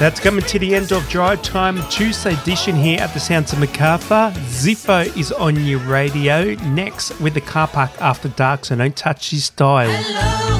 That's coming to the end of Drive Time Tuesday edition here at the Sounds of Macarthur. Ziffo is on your radio next with the Car Park After Dark, so don't touch his dial. Hello.